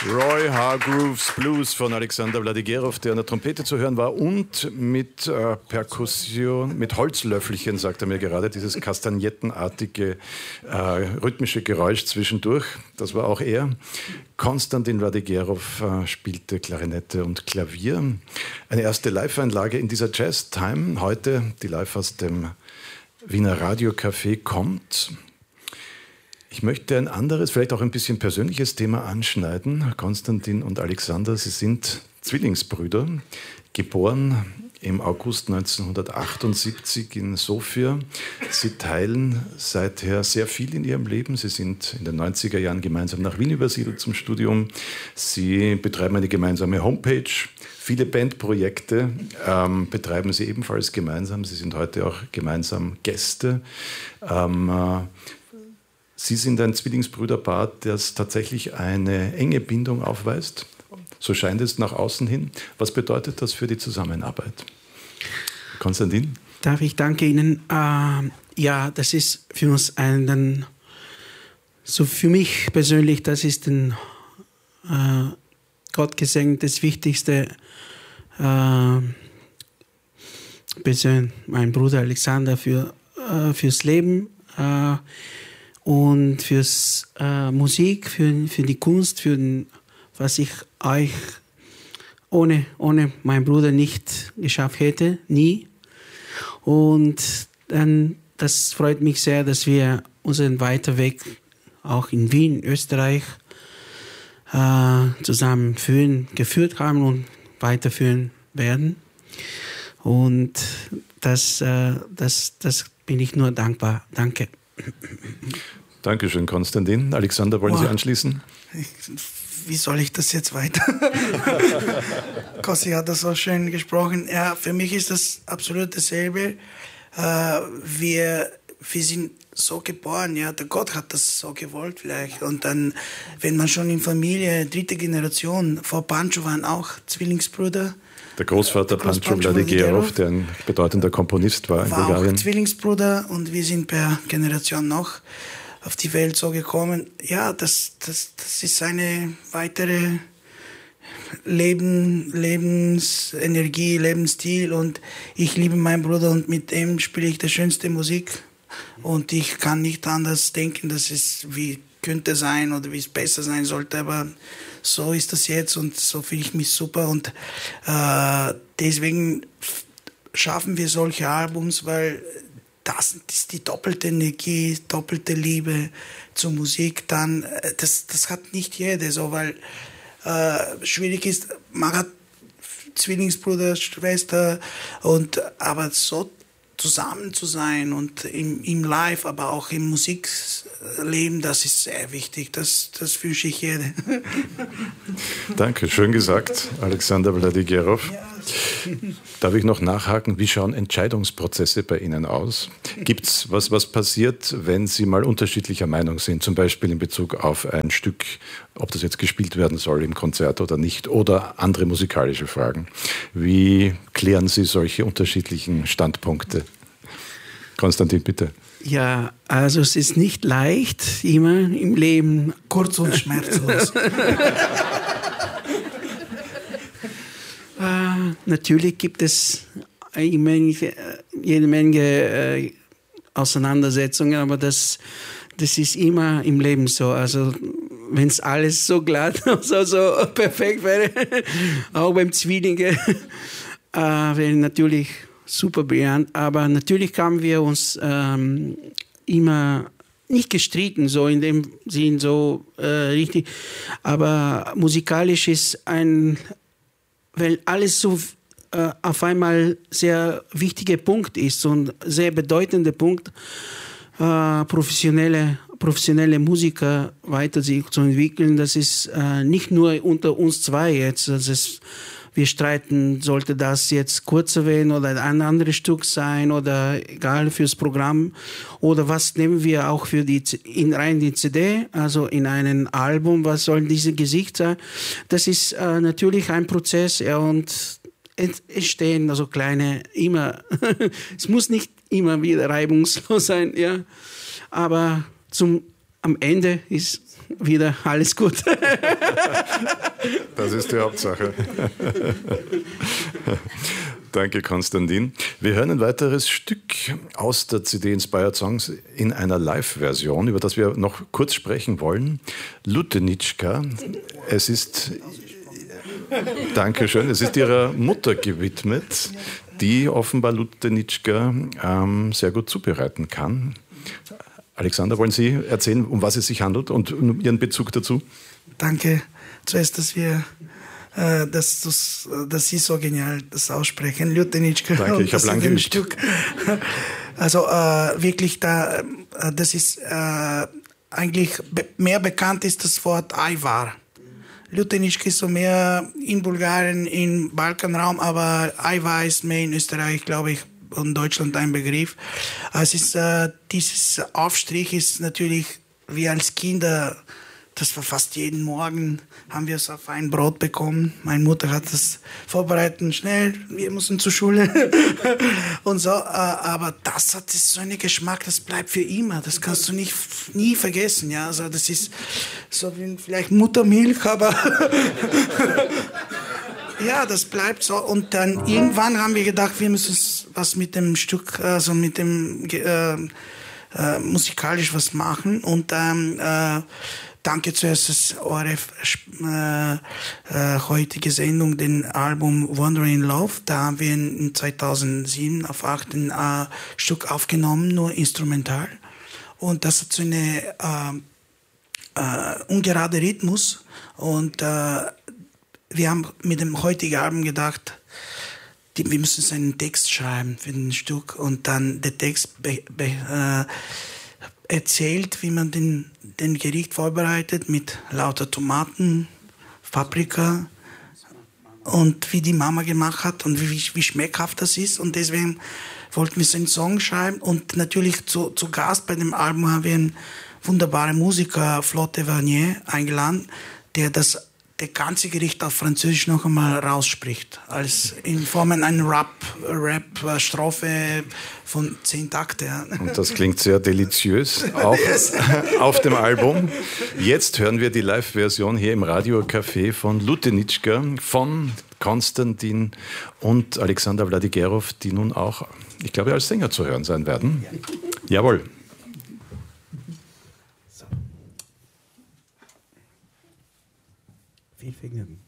Roy Hargroves Blues von Alexander Wladygerov, der an der Trompete zu hören war und mit Perkussion, mit Holzlöffelchen, sagt er mir gerade, dieses kastagnettenartige rhythmische Geräusch zwischendurch, das war auch er. Konstantin Wladygerov spielte Klarinette und Klavier. Eine erste Live-Einlage in dieser Jazz-Time, heute die live aus dem Wiener Radiocafé kommt. Ich möchte ein anderes, vielleicht auch ein bisschen persönliches Thema anschneiden. Konstantin und Alexander, Sie sind Zwillingsbrüder, geboren im August 1978 in Sofia. Sie teilen seither sehr viel in ihrem Leben. Sie sind in den 90er Jahren gemeinsam nach Wien übersiedelt zum Studium. Sie betreiben eine gemeinsame Homepage. Viele Bandprojekte betreiben Sie ebenfalls gemeinsam. Sie sind heute auch gemeinsam Gäste. Sie sind ein Zwillingsbrüderpaar, das tatsächlich eine enge Bindung aufweist. So scheint es nach außen hin. Was bedeutet das für die Zusammenarbeit? Konstantin? Darf ich danke Ihnen. Ja, das ist für uns so für mich persönlich, das ist ein Gott gesegnet, das Wichtigste. Mein Bruder Alexander fürs Leben. Und fürs Musik, für die Kunst, was ich euch ohne meinen Bruder nicht geschafft hätte, nie. Und dann, das freut mich sehr, dass wir unseren weiter Weg auch in Wien, Österreich, zusammen geführt haben und weiterführen werden. Und das bin ich nur dankbar. Danke. Dankeschön, Konstantin. Alexander, wollen Sie anschließen? Wie soll ich das jetzt weiter? Kossi hat das so schön gesprochen. Ja, für mich ist das absolut dasselbe. Wir sind so geboren, ja, der Gott hat das so gewollt vielleicht. Und dann, wenn man schon in Familie, dritte Generation, vor Pancho waren auch Zwillingsbrüder. Der Großvater Pancho Wladygerov, der ein bedeutender Komponist war in Bulgarien. War auch Zwillingsbruder und wir sind per Generation noch auf die Welt so gekommen. Ja, das ist eine weitere Lebensenergie, Lebensstil und ich liebe meinen Bruder und mit ihm spiele ich die schönste Musik und ich kann nicht anders denken, dass es wie könnte sein oder wie es besser sein sollte, aber so ist das jetzt und so fühle ich mich super und deswegen schaffen wir solche Albums, weil das ist die doppelte Energie, doppelte Liebe zur Musik. Dann das hat nicht jeder so, weil schwierig ist, man hat Zwillingsbruder, Schwester aber so zusammen zu sein und im Live, aber auch im Musikleben, das ist sehr wichtig. Das wünsche ich jedem. Danke, schön gesagt, Alexander Wladygerov. Ja. Darf ich noch nachhaken, wie schauen Entscheidungsprozesse bei Ihnen aus? Gibt's was passiert, wenn Sie mal unterschiedlicher Meinung sind, zum Beispiel in Bezug auf ein Stück, ob das jetzt gespielt werden soll im Konzert oder nicht, oder andere musikalische Fragen? Wie klären Sie solche unterschiedlichen Standpunkte? Konstantin, bitte. Ja, also es ist nicht leicht, immer im Leben. Kurz und schmerzlos. Natürlich gibt es jede Menge Auseinandersetzungen, aber das ist immer im Leben so. Also wenn es alles so glatt, so perfekt wäre, auch beim Zwillinge, wäre natürlich super brillant. Aber natürlich haben wir uns immer nicht gestritten, so in dem Sinn, so richtig. Aber musikalisch ist weil alles so auf einmal sehr wichtiger Punkt ist und sehr bedeutender Punkt, professionelle Musiker weiter sich zu entwickeln. Das ist nicht nur unter uns zwei jetzt. Wir streiten, sollte das jetzt kurzer werden oder ein anderes Stück sein oder egal fürs Programm oder was nehmen wir auch für rein die CD, also in einem Album, was soll dieses Gesicht sein? Das ist natürlich ein Prozess und entstehen also kleine es muss nicht immer wieder reibungslos sein, ja, aber am Ende ist wieder alles gut. Das ist die Hauptsache. Danke, Konstantin. Wir hören ein weiteres Stück aus der CD Inspired Songs in einer Live-Version, über das wir noch kurz sprechen wollen. Lutenitschka. Es ist, Dankeschön, es ist ihrer Mutter gewidmet, die offenbar Lutenitschka sehr gut zubereiten kann. Alexander, wollen Sie erzählen, um was es sich handelt und Ihren Bezug dazu? Danke. Zuerst, dass Sie so genial das aussprechen. Lutenitschka. Danke, ich habe lange geübt. Also wirklich, das ist eigentlich mehr bekannt ist das Wort Ajvar. Lutenitschka ist so mehr in Bulgarien, im Balkanraum, aber Ajvar ist mehr in Österreich, glaube ich, und Deutschland ein Begriff. Es ist, dieses Aufstrich ist natürlich, wie als Kinder, das war fast jeden Morgen, haben wir es auf ein Brot bekommen. Meine Mutter hat das vorbereitet, schnell, wir müssen zur Schule und so. Aber das hat so einen Geschmack, das bleibt für immer. Das kannst du nie vergessen. Ja? Also das ist so wie vielleicht Muttermilch, aber ja, das bleibt so. Und dann irgendwann haben wir gedacht, wir müssen was mit dem Stück, also mit dem musikalisch was machen. Und danke zuerst das ORF heutige Sendung, den Album Wandering in Love. Da haben wir in 2007 auf 8 ein Stück aufgenommen, nur instrumental. Und das hat so eine ungerade Rhythmus. Und wir haben mit dem heutigen Album gedacht, wir müssen einen Text schreiben für ein Stück. Und dann der Text erzählt, wie man den Gericht vorbereitet mit lauter Tomaten, Paprika und wie die Mama gemacht hat und wie schmeckhaft das ist. Und deswegen wollten wir so einen Song schreiben. Und natürlich zu Gast bei dem Album haben wir einen wunderbaren Musiker, Flotte Vernier, eingeladen, der das ganze Gericht auf Französisch noch einmal rausspricht, als in Form einer Rap-Strophe von 10 Takte. Ja. Und das klingt sehr deliziös, auch auf dem Album. Jetzt hören wir die Live-Version hier im Radio-Café von Lutenitschka, von Konstantin und Alexander Wladigerov, die nun auch, ich glaube, als Sänger zu hören sein werden. Jawohl. Viel Vergnügen.